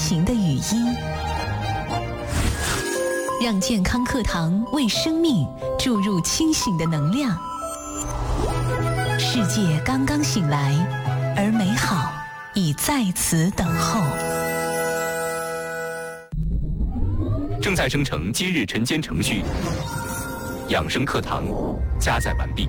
情的语音，让健康课堂为生命注入清醒的能量。世界刚刚醒来，而美好已在此等候。 正在生成今日晨间程序，养生课堂加载完毕。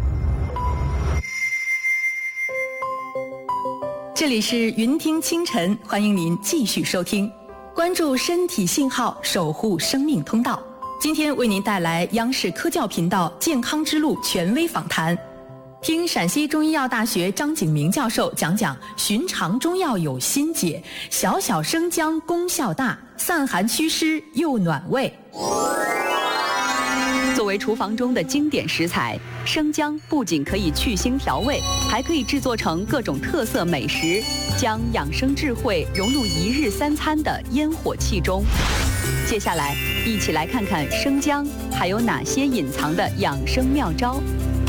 这里是云听清晨，欢迎您继续收听，关注身体信号，守护生命通道。今天为您带来央视科教频道健康之路权威访谈，听陕西中医药大学张景明教授讲讲寻常中药有新解，小小生姜功效大，散寒祛湿又暖胃。 作为厨房中的经典食材，生姜不仅可以去腥调味，还可以制作成各种特色美食，将养生智慧融入一日三餐的烟火气中。接下来，一起来看看生姜还有哪些隐藏的养生妙招。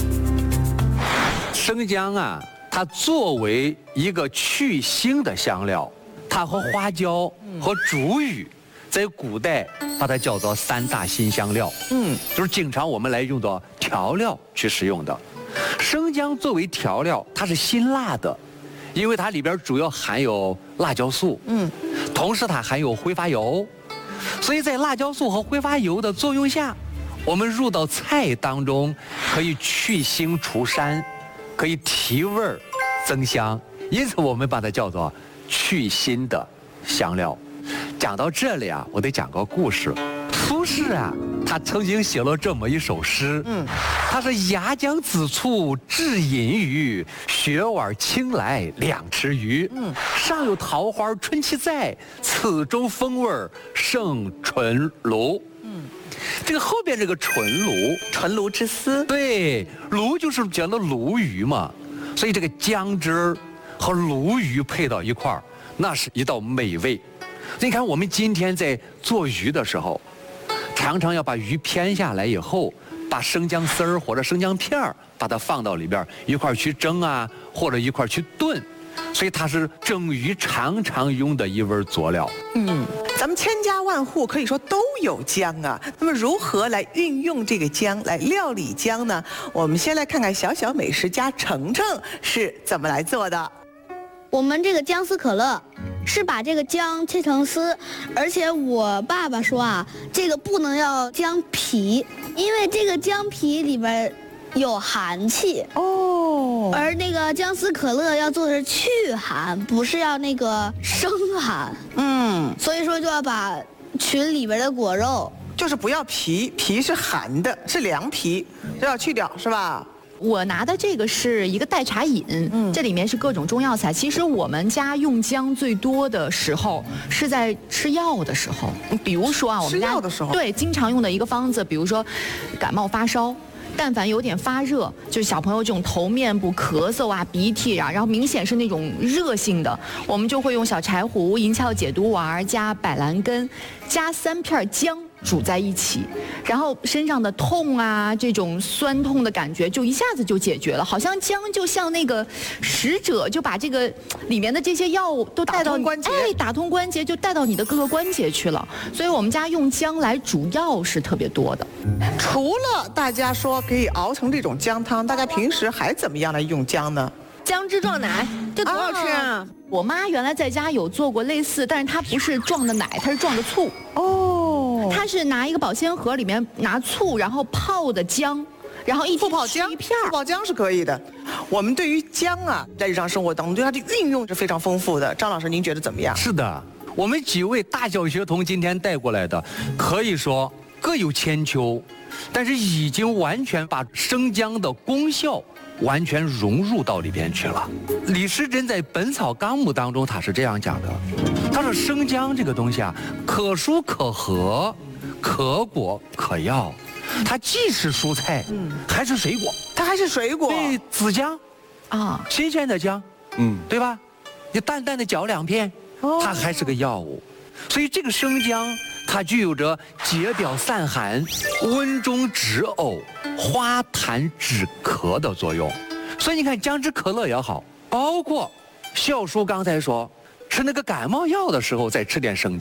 生姜啊，它作为一个去腥的香料，它和花椒和竹芋在古代把它叫做三大辛香料，就是经常我们来用的调料去使用的。生姜作为调料，它是辛辣的，因为它里边主要含有辣椒素，同时它含有挥发油，所以在辣椒素和挥发油的作用下，我们入到菜当中，可以去腥除膻，可以提味儿增香，因此我们把它叫做去腥的香料。讲到这里啊，我得讲个故事。苏轼啊，他曾经写了这么一首诗，他是牙姜子醋制饮鱼，雪碗青来两池鱼。上有桃花春气在，此中风味胜醇炉。这个后边这个醇炉， 醇炉之思， 对，炉就是讲的鲈鱼嘛，所以这个姜汁儿和鲈鱼配到一块儿，那是一道美味。你看我们今天在做鱼的时候，常常要把鱼片下来以后，把生姜丝儿或者生姜片儿把它放到里边一块儿去蒸啊，或者一块儿去炖，所以它是蒸鱼常常用的一味佐料。 咱们千家万户可以说都有姜啊，那么如何来运用这个姜来料理姜呢？我们先来看看小小美食家程程是怎么来做的。 我们这个姜丝可乐是把这个姜切成丝，而且我爸爸说啊，这个不能要姜皮，因为这个姜皮里边有寒气哦。而那个姜丝可乐要做的是去寒，不是要那个生寒。所以说就要把群里边的果肉， 就是不要皮，皮是寒的，是凉皮，这要去掉是吧？ 我拿的这个是一个代茶饮，这里面是各种中药材。其实我们家用姜最多的时候是在吃药的时候，比如说啊，我们家吃药的时候， 对，经常用的一个方子，比如说感冒发烧。但凡有点发热，就是小朋友这种头面部咳嗽啊、鼻涕啊，然后明显是那种热性的，我们就会用小柴胡、银翘解毒丸加百兰根，加3片姜煮在一起，然后身上的痛啊，这种酸痛的感觉就一下子就解决了，好像姜就像那个使者，就把这个里面的这些药物都带到关节， 打通关节就带到你的各个关节去了。所以我们家用姜来煮药是特别多的。 除了大家说可以熬成这种姜汤，大家平时还怎么样来用姜呢？ 姜汁撞奶，这多好吃啊！ 我妈原来在家有做过类似，但是她不是撞的奶，她是撞的醋。她是拿一个保鲜盒里面拿醋，然后泡的姜，然后复泡姜，复泡姜是可以的。我们对于姜啊，在日常生活当中对它的运用是非常丰富的。张老师，您觉得怎么样？ 是的，我们几位大小学童今天带过来的，可以说各有千秋，但是已经完全把生姜的功效完全融入到里边去了。李时珍在《本草纲目》当中他是这样讲的，他说生姜这个东西啊，可蔬可和，可果可药。它既是蔬菜，还是水果。 它还是水果。 对，紫姜，啊，新鲜的姜，对吧？你淡淡的嚼2片，它还是个药物。所以这个生姜，它具有着解表散寒、温中止呕、化痰止咳的作用。所以你看姜汁可乐也好，包括孝叔刚才说吃那个感冒药的时候再吃点生姜。